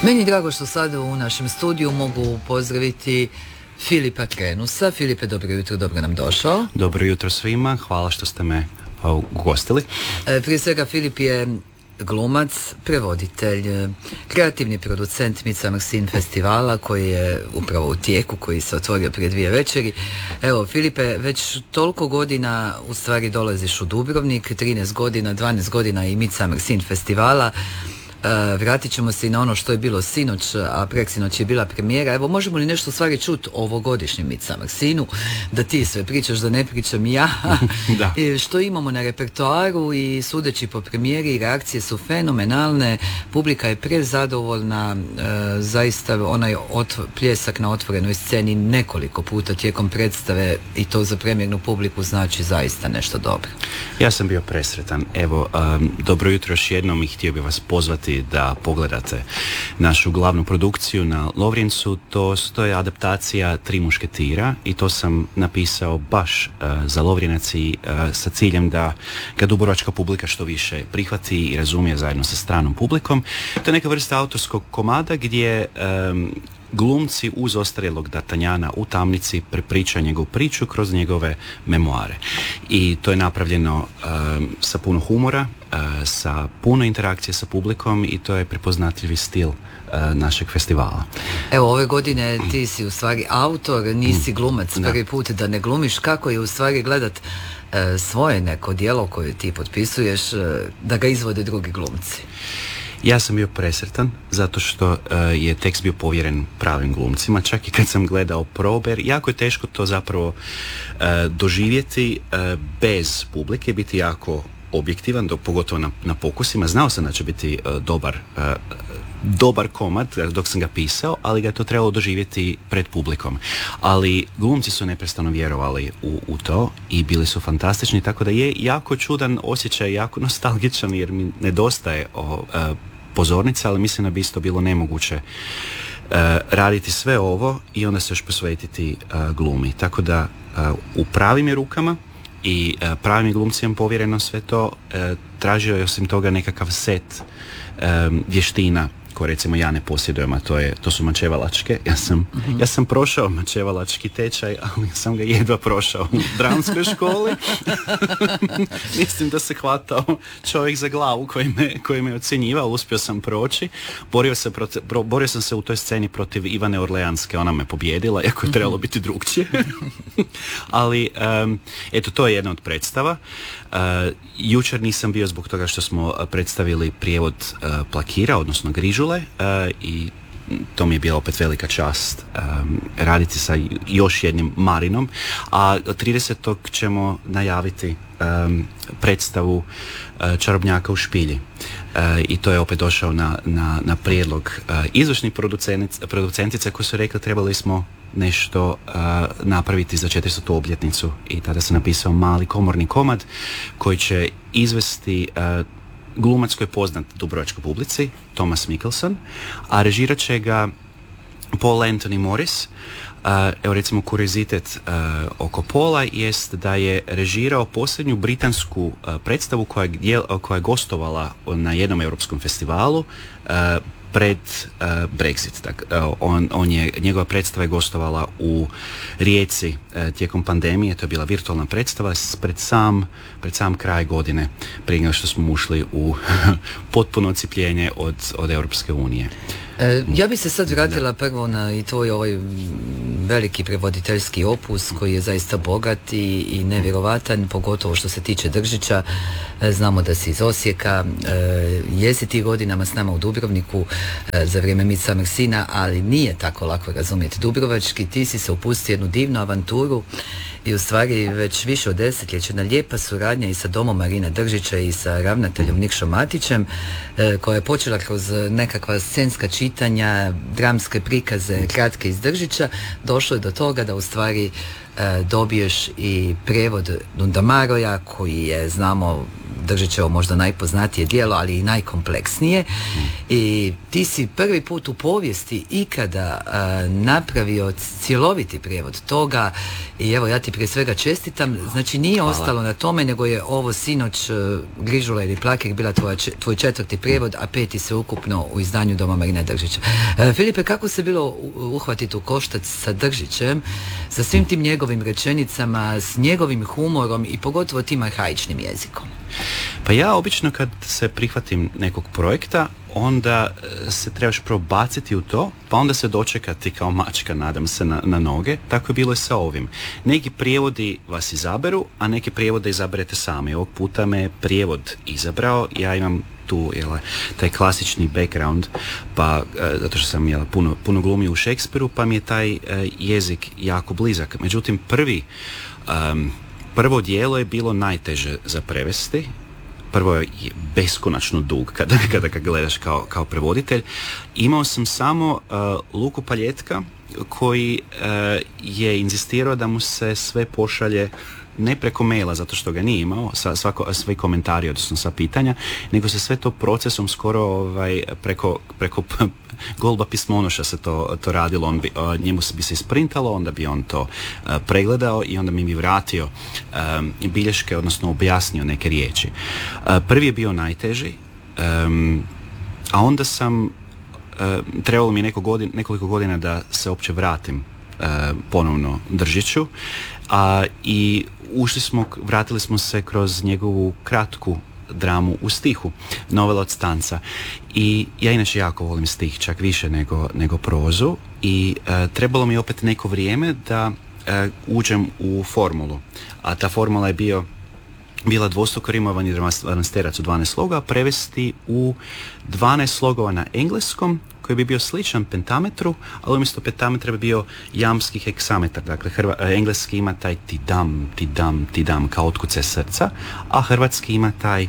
Meni je drago što sada u našem studiju mogu pozdraviti Filipa Krenusa. Filipe, dobro jutro, dobro nam došao. Dobro jutro svima, hvala što ste me ugostili. Prije svega, Filip je glumac, prevoditelj, kreativni producent Midsummer Scene festivala koji je upravo u tijeku, koji se otvorio prije 2 večeri. Evo, Filipe, već toliko godina u stvari dolaziš u Dubrovnik, 13 godina, 12 godina i Midsummer Scene festivala. Vratit ćemo se i na ono što je bilo sinoć, a preksinoć je bila premijera. Evo, možemo li nešto u stvari čuti o ovogodišnjem Midsummer Scene-u, da ti sve pričaš, da ne pričam ja. Da. Što imamo na repertoaru i sudeći po premijeri, reakcije su fenomenalne, publika je prezadovoljna, zaista onaj pljesak na otvorenoj sceni nekoliko puta tijekom predstave i to za premijernu publiku znači zaista nešto dobro. Ja sam bio presretan. Evo, dobro jutro još jednom i htio bih vas pozvati da pogledate našu glavnu produkciju na Lovrijencu. To je adaptacija Tri mušketira i to sam napisao baš za Lovrijenac i sa ciljem da ga dubrovačka publika što više prihvati i razumije zajedno sa stranom publikom. To je neka vrsta autorskog komada gdje glumci uz ostarjelog D'Artagnana u tamnici prepriča njegovu priču kroz njegove memoare. I to je napravljeno sa puno humora, sa puno interakcije sa publikom i to je prepoznatljivi stil našeg festivala. Evo, ove godine ti si u stvari autor, nisi glumac, prvi put da ne glumiš. Kako je u stvari gledat svoje neko djelo koje ti potpisuješ, da ga izvode drugi glumci? Ja sam bio presretan zato što je tekst bio povjeren pravim glumcima, čak i kad sam gledao probe, jer jako je teško to zapravo doživjeti bez publike, biti jako objektivan, pogotovo na pokusima. Znao sam da će biti dobar komad dok sam ga pisao, ali ga je to trebalo doživjeti pred publikom. Ali glumci su neprestano vjerovali u to i bili su fantastični, tako da je jako čudan osjećaj, jako nostalgičan jer mi nedostaje pozornica, ali mislim da bi isto bilo nemoguće raditi sve ovo i onda se još posvetiti glumi. Tako da u pravim je rukama i pravim glumcima povjereno sve to. Tražio je osim toga nekakav set vještina koje recimo ja ne posjedujem, a to su mačevalačke. Ja sam prošao mačevalački tečaj, ali sam ga jedva prošao u dramskoj školi. Mislim da se hvatao čovjek za glavu koji me ocjenjivao, uspio sam proći. Borio sam se u toj sceni protiv Ivane Orleanske, ona me pobijedila, iako je trebalo biti drugčije. Ali, eto, to je jedna od predstava. Jučer nisam bio zbog toga što smo predstavili prijevod Plakira, odnosno Grižule, i to mi je bila opet velika čast raditi sa još jednim Marinom, a 30. ćemo najaviti predstavu Čarobnjaka u špilji. I to je opet došao na prijedlog izvršnih producentice koji su rekli trebali smo nešto napraviti za 400. obljetnicu i tada sam napisao mali komorni komad koji će izvesti glumac koji je poznat dubrovačkoj publici, Thomas Mikkelsen, a režirat će ga Paul Anthony Morris. Evo recimo kuriozitet oko Paula jest da je režirao posljednju britansku predstavu koja je gostovala na jednom europskom festivalu pred Brexit. Njegova predstava je gostovala u Rijeci tijekom pandemije, to je bila virtualna predstava pred sam kraj godine, prije nego što smo ušli u potpuno ocijepljenje od Europske unije. Ja bi se sad vratila prvo na i tvoj ovaj veliki prevoditeljski opus koji je zaista bogat i nevjerovatan, pogotovo što se tiče Držića. Znamo da si iz Osijeka, jesi ti godinama s nama u Dubrovniku za vrijeme Midsummer Scene-a, ali nije tako lako razumjeti dubrovački. Ti si se upustio jednu divnu avanturu i u stvari već više od desetljeća na lijepa suradnja i sa Domom Marina Držića i sa ravnateljom Nikšom Matićem, koja je počela kroz nekakva scenska čitanja, dramske prikaze, kratke iz Držića, došlo je do toga da u stvari dobiješ i prijevod Dundamaroja, koji je, znamo, Držićevo možda najpoznatije djelo, ali i najkompleksnije. I ti si prvi put u povijesti ikada napravio cjeloviti prijevod toga i evo, ja ti prije svega čestitam. Znači, nije ostalo na tome, nego je ovo sinoć Grižula ili Plakir bila tvoj četvrti prijevod, a peti se ukupno u izdanju Doma Marina Držića. Filipe, kako se bilo uhvatiti u koštac sa Držićem, sa svim tim njegovim rečenicama, s njegovim humorom i pogotovo tim arhaičnim jezikom? Pa ja obično kad se prihvatim nekog projekta, onda se trebaš probaciti u to, pa onda se dočekati kao mačka, nadam se, na noge. Tako je bilo i sa ovim. Neki prijevodi vas izaberu, a neke prijevode izaberete sami. Ovog puta me prijevod izabrao, ja imam tu taj klasični background, pa zato što sam puno glumio u Šekspiru, pa mi je taj jezik jako blizak. Međutim, prvo dijelo je bilo najteže za prevesti. Prvo je beskonačno dug kada ga gledaš kao prevoditelj. Imao sam samo Luku Paljetka koji je inzistirao da mu se sve pošalje ne preko maila, zato što ga nije imao, sve komentari, odnosno sva pitanja, nego se sve to procesom skoro preko golba pismonoša se to radilo. Njemu bi se isprintalo, onda bi on to pregledao i onda mi bi vratio bilješke, odnosno objasnio neke riječi. Prvi je bio najteži, a onda trebalo mi nekoliko godina da se uopće vratim ponovno Držiću, i vratili smo se kroz njegovu kratku dramu u stihu, Novela od Stanca. I ja inače jako volim stih, čak više nego prozu, i trebalo mi opet neko vrijeme da uđem u formulu. A ta formula je bila dvostruko rimovani dramasterac u 12 slogova, prevesti u 12 slogova na engleskom, koji bi bio sličan pentametru, ali umjesto pentametra bi bio jamski heksametar. Dakle, engleski ima taj ti-dam, ti-dam, ti-dam, kao otkuce srca, a hrvatski ima taj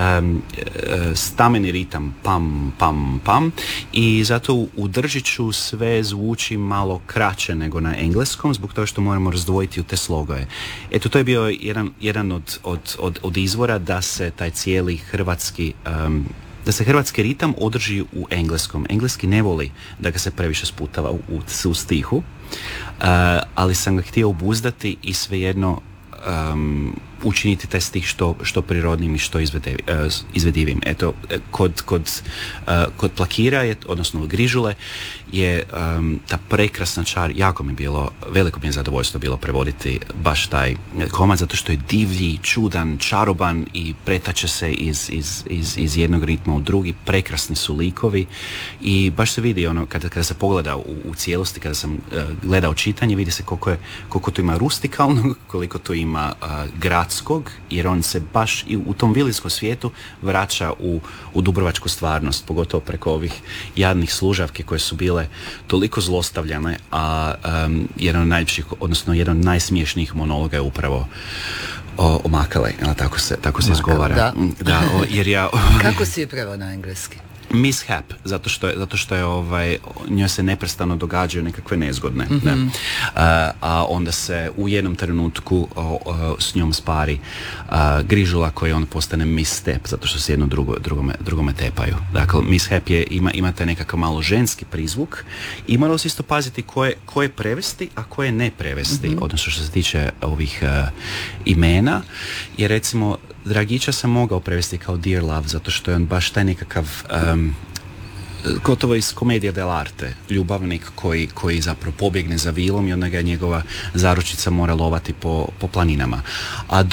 stameni ritam, pam, pam, pam, i zato u Držiću sve zvuči malo kraće nego na engleskom, zbog toga što moramo razdvojiti u te slogove. Eto, to je bio jedan od izvora da se taj cijeli hrvatski da se hrvatski ritam održi u engleskom. Engleski ne voli da ga se previše sputava u stihu, ali sam ga htio obuzdati i svejedno učiniti taj stih što prirodnim i što izvedivim. Eto, kod Plakira, odnosno Grižule, je ta prekrasna čar, veliko mi je zadovoljstvo bilo prevoditi baš taj komad, zato što je divlji, čudan, čaroban i pretače se iz jednog ritma u drugi. Prekrasni su likovi i baš se vidi kada se pogleda u cijelosti, kada sam gledao čitanje, vidi se koliko to ima rustikalnog, koliko to ima gradskog, jer on se baš i u tom vilijskom svijetu vraća u dubrovačku stvarnost, pogotovo preko ovih jadnih služavki koje su bile toliko zlostavljane, a jedan od najljepših, odnosno jedan od najsmiješnijih monologa je upravo o Makale, tako se izgovara. Da, jer ja... Kako si je preveo na engleski? Mishap, zato što je njoj se neprestano događaju nekakve nezgodne. Mm-hmm. A onda se u jednom trenutku s njom spari Grižula, koji on postane misstep, zato što se jedno drugome tepaju. Dakle, mishap ima taj nekakav malo ženski prizvuk i moralo se isto paziti ko je prevesti, a ko je ne prevesti, mm-hmm. odnosno što se tiče ovih imena, jer recimo Dragića sam mogao prevesti kao Dear Love, zato što je on baš taj nekakav gotovo iz komedija dell'arte, ljubavnik koji zapravo pobjegne za vilom i onda ga njegova zaručica mora lovati po planinama. A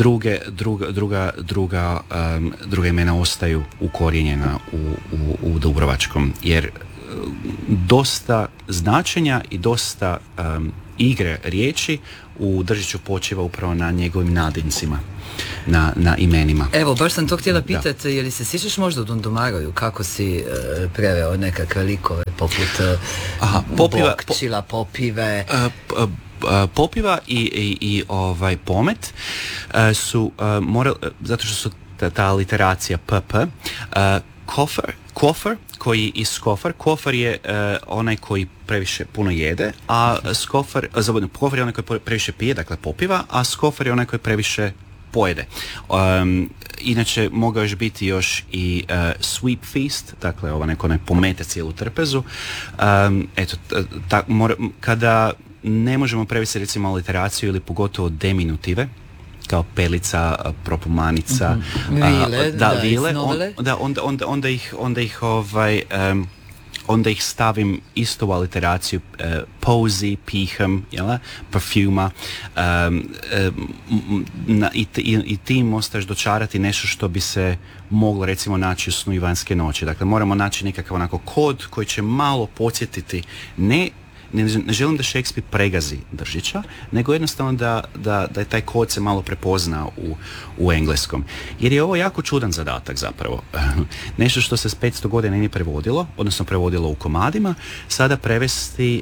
druga imena ostaju ukorijenjena u dubrovačkom, jer dosta značenja i dosta igre riječi u Držiću počiva upravo na njegovim nadincima, na imenima. Evo, baš sam to htjela pitati, je li se sjećaš možda u Dundumaroju kako si preveo nekakve likove poput Bokčila, Popive? Popiva i Pomet su morali, zato što su ta literacija PP, Kofer, koji i skofer. Kofer je onaj koji previše puno jede, a kofer je onaj koji previše pije, dakle popiva, a skofer je onaj koji previše pojede. Inače, mogao još biti još i sweep feast, dakle onaj pomete cijelu trpezu. Kada ne možemo prevesti recimo aliteraciju ili pogotovo deminutive, kao pelica, propomanica, vile, onda ih stavim isto u aliteraciju, posy, pihem, perfuma, i tim ostaš dočarati nešto što bi se moglo recimo naći u Snu Ivanjske noći. Dakle, moramo naći nekakav onako kod koji će malo podsjetiti, ne želim da Shakespeare pregazi Držića, nego jednostavno da je taj kod se malo prepozna u engleskom. Jer je ovo jako čudan zadatak zapravo. Nešto što se s 500 godina nije prevodilo, odnosno prevodilo u komadima, sada prevesti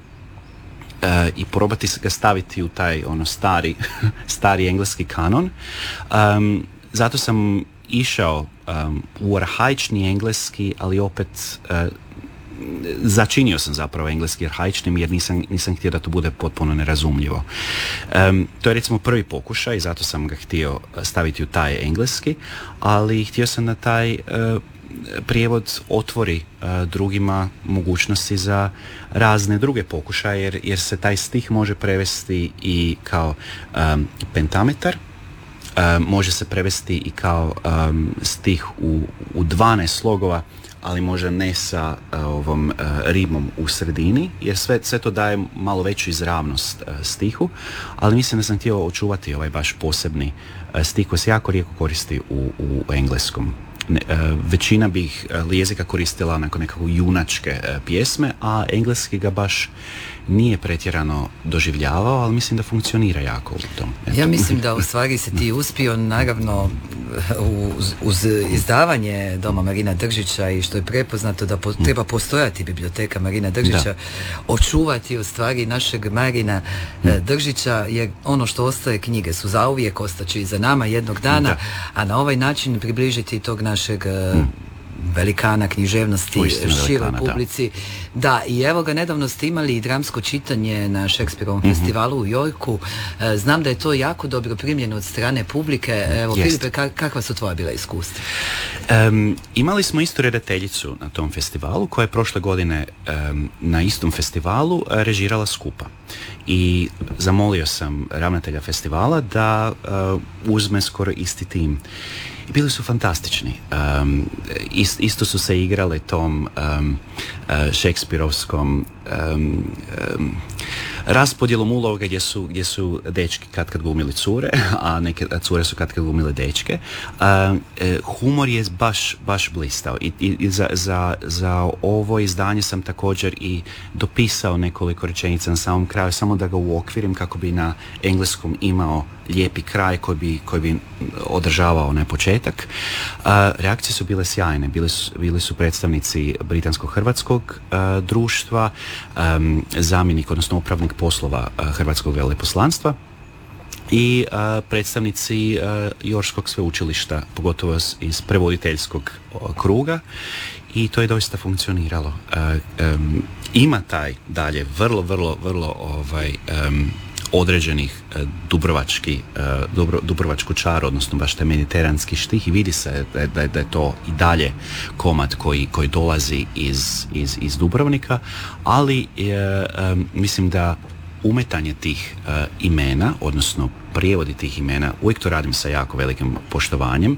i probati ga staviti u taj stari engleski kanon. Zato sam išao u arhaični engleski, ali opet začinio sam zapravo engleski arhaičnim jer nisam htio da to bude potpuno nerazumljivo. To je recimo prvi pokušaj i zato sam ga htio staviti u taj engleski, ali htio sam da taj prijevod otvori drugima mogućnosti za razne druge pokušaje jer se taj stih može prevesti i kao pentametar, može se prevesti i kao stih u 12 slogova, ali možda ne sa ovom rimom u sredini, jer sve to daje malo veću izravnost stihu, ali mislim da sam htio očuvati ovaj baš posebni stih koji se jako rijetko koristi u engleskom. Većina bih jezika koristila nakon nekako junačke pjesme, a engleski ga baš nije pretjerano doživljavao, ali mislim da funkcionira jako u tom. Ja mislim da u stvari se ti uspio, naravno uz izdavanje Doma Marina Držića i što je prepoznato da treba postojati biblioteka Marina Držića, očuvati u stvari našeg Marina Držića, jer ono što ostaje knjige su zauvijek, ostaće i za nama jednog dana, a na ovaj način približiti tog našeg velikana književnosti široj publici. Da, i evo ga, nedavno ste imali i dramsko čitanje na Shakespeareovom festivalu u Yorku. Znam da je to jako dobro primljeno od strane publike. Evo, Filipe, kakva su tvoja bila iskustva? Imali smo istu redateljicu na tom festivalu koja je prošle godine na istom festivalu režirala skupa. I zamolio sam ravnatelja festivala da uzme skoro isti tim. I bili su fantastični. Isto su se igrale tom šekspirovskom raspodjelom uloga gdje su dečki kad glumili cure, a neke cure su kad glumile dečke. Humor je baš blistao i za ovo izdanje sam također i dopisao nekoliko rečenica na samom kraju, samo da ga uokvirim kako bi na engleskom imao lijepi kraj koji bi održavao onaj početak. Reakcije su bile sjajne. Bili su predstavnici Britansko-hrvatskog društva, zamjenik, odnosno upravnik poslova Hrvatskog veleposlanstva i predstavnici Yorkskog sveučilišta, pogotovo iz prevoditeljskog kruga, i to je doista funkcioniralo. Ima taj dalje vrlo određenih dubrovačku čar, odnosno baš taj mediteranski štih, i vidi se da je to i dalje komad koji dolazi iz Dubrovnika, ali mislim da umetanje tih imena, odnosno prijevodi tih imena, uvijek to radim sa jako velikim poštovanjem,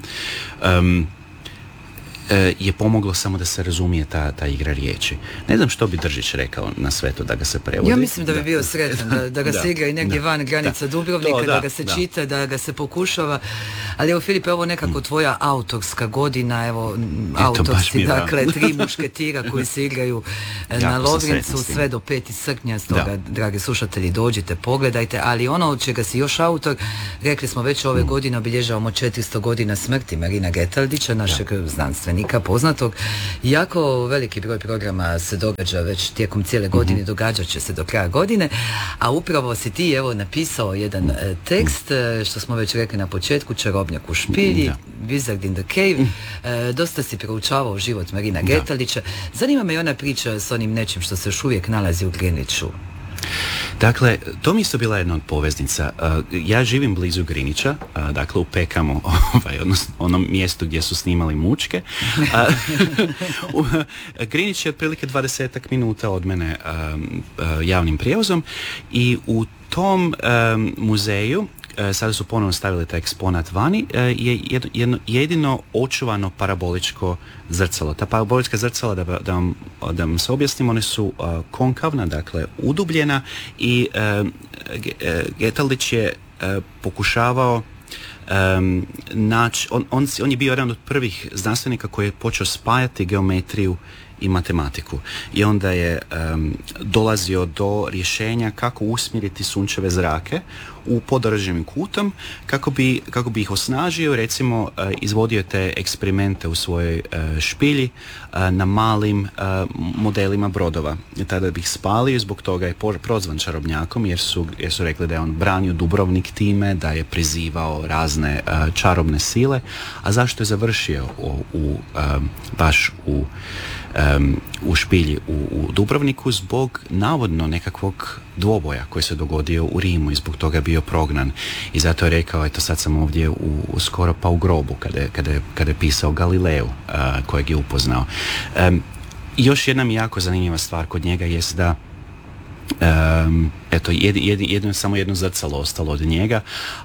je pomoglo samo da se razumije ta igra riječi. Ne znam što bi Držić rekao na sve to da ga se prevodi. Ja mislim da bi bio sretan da ga se igra i negdje van granica Dubrovnika, da ga se čita, da ga se pokušava. Ali evo, Filipe, ovo nekako tvoja autorska godina, evo, autorski, dakle, 3 mušketira koji se igraju na Lovrincu sve do 5. srpnja, stoga, dragi slušatelji, dođite, pogledajte, ali ono od čega si još autor, rekli smo već ove godine obilježavamo 400 godina smrti Marina Getaldića, našeg znanstvenika znanstvenika poznatog. Jako veliki broj programa se događa već tijekom cijele godine, događat će se do kraja godine, a upravo si ti evo napisao jedan tekst, što smo već rekli na početku, Čarobnjak u špilji, Wizard in the Cave. Dosta si proučavao život Marina Getalića. Zanima me i ona priča s onim nečim što se još uvijek nalazi u Greenwichu. Dakle, to mi isto bila jedna od poveznica. Ja živim blizu Greenwicha, dakle u Peckham, odnosno onom mjestu gdje su snimali Mučke. Greenwich je otprilike 20 minuta od mene javnim prijevozom i u tom muzeju, sada su ponovno stavili taj eksponat vani, je jedino očuvano paraboličko zrcalo. Ta parabolička zrcala, da vam se objasnim, one su konkavna, dakle udubljena, i Getalić je pokušavao on je bio jedan od prvih znanstvenika koji je počeo spajati geometriju i matematiku. I onda je dolazio do rješenja kako usmjeriti sunčeve zrake u pododređenim kutom kako bi ih osnažio. Recimo, izvodio te eksperimente u svojoj špilji na malim modelima brodova. I tada bi ih spalio, zbog toga je prozvan čarobnjakom, jer su rekli da je on branio Dubrovnik time, da je prizivao razne čarobne sile. A zašto je završio baš u špilji u Dubrovniku? Zbog navodno nekakvog dvoboja koji se dogodio u Rimu i zbog toga je bio prognan. I zato je rekao, eto sad sam ovdje skoro pa u grobu, kada je pisao Galileu, kojeg je upoznao. I još jedna mi jako zanimljiva stvar kod njega jest da eto, samo jedno zrcalo ostalo od njega,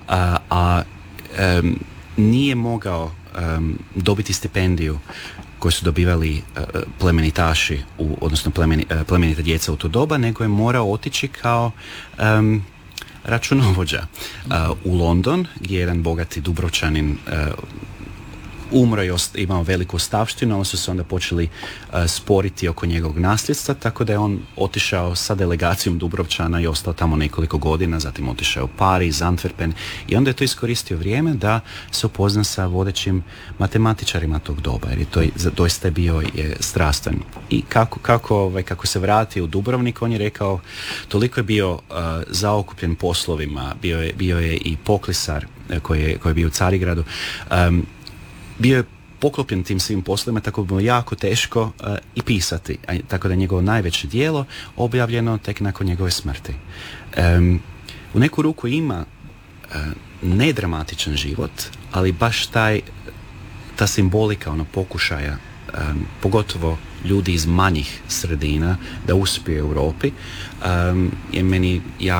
nije mogao dobiti stipendiju koji su dobivali plemenitaši, odnosno plemenita djeca u to doba, nego je morao otići kao računovođa u London, gdje je jedan bogati Dubrovčanin umro i imao veliku ostavštinu, ali su se onda počeli sporiti oko njegovog nasljedstva, tako da je on otišao sa delegacijom Dubrovčana i ostao tamo nekoliko godina, zatim otišao u Pariz, Antwerpen, i onda je to iskoristio vrijeme da se upozna sa vodećim matematičarima tog doba, jer je to doista bio strastven. I kako se vratio u Dubrovnik, on je rekao, toliko je bio zaokupljen poslovima, bio je i poklisar koji je bio u Carigradu, bio je poklopljen tim svim poslovima, tako bi bilo jako teško i pisati. Tako da je njegovo najveće djelo objavljeno tek nakon njegove smrti. U neku ruku ima nedramatičan život, ali baš ta simbolika pokušaja, pogotovo ljudi iz manjih sredina, da uspije u Europi, je meni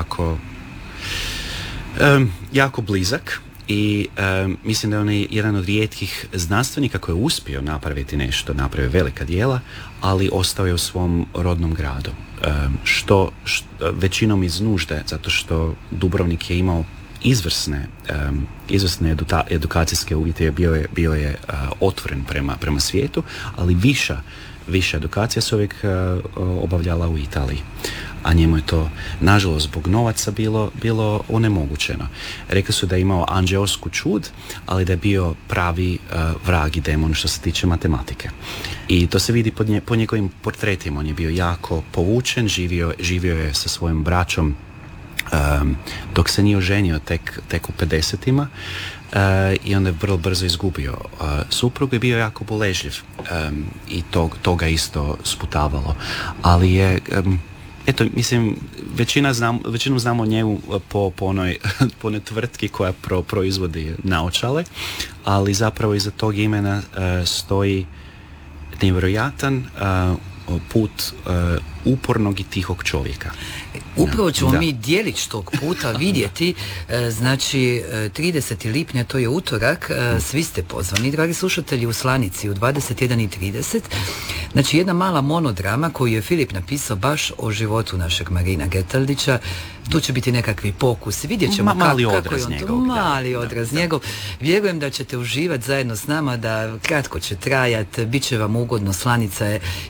jako blizak. I mislim da je on jedan od rijetkih znanstvenika koji je uspio napraviti nešto, napravio velika djela, ali ostao je u svom rodnom gradu. Što većinom iz nužde, zato što Dubrovnik je imao izvrsne edukacijske uvjete, bio je otvoren prema svijetu, ali viša edukacija se uvijek obavljala u Italiji. A njemu je to, nažalost, zbog novaca bilo onemogućeno. Rekli su da je imao anđeosku čud, ali da je bio pravi vrag i demon što se tiče matematike. I to se vidi po njegovim portretima. On je bio jako povučen, živio je sa svojom braćom dok se nije oženio tek u 50-ima, i onda je vrlo brzo izgubio suprugu i bio jako boležljiv, i to ga isto sputavalo. Ali je... Eto, mislim, većinom znamo o njemu po onoj tvrtki koja proizvodi naočale, ali zapravo iza tog imena stoji nevjerojatan put upornog i tihog čovjeka. Upravo ćemo mi dijelić tog puta vidjeti, znači 30. lipnja, to je utorak, svi ste pozvani, dragi slušatelji, u Slanici u 21:30. Znači jedna mala monodrama koju je Filip napisao baš o životu našeg Marina Getalića. Tu će biti nekakvi pokusi, vidjet ćemo mali odraz njegov. Vjerujem da ćete uživati zajedno s nama, da kratko će trajati, bit će vam ugodno. Slanica je još uvijek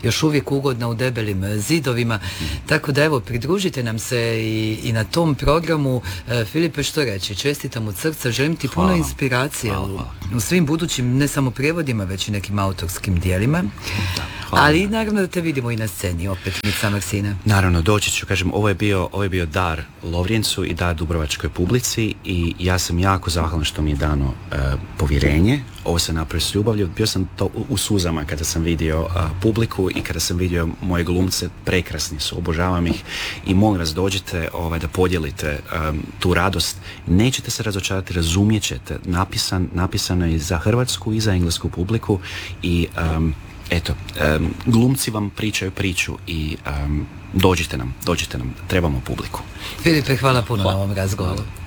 uvijek ugodna u debelim zidovima, tako da evo, pridružite nam se i na tom programu. Filipe, što reći, čestitam od srca, želim ti puno inspiracije u svim budućim, ne samo prijevodima, već i nekim autorskim dijelima. Ali naravno da te vidimo i na sceni, opet, Mica Maksina. Naravno, doći ću, kažem, ovo je bio dar Lovrijencu i dar dubrovačkoj publici i ja sam jako zahvalan što mi je dano povjerenje. Ovo se napravio s ljubavlju. Bio sam to u suzama kada sam vidio publiku i kada sam vidio moje glumce, prekrasni su, obožavam ih i molim vas dođite da podijelite tu radost. Nećete se razočarati, razumijet ćete. Napisano je za hrvatsku i za englesku publiku i eto, glumci vam pričaju priču i dođite nam, trebamo publiku. Filipe, hvala puno na ovom razgovoru.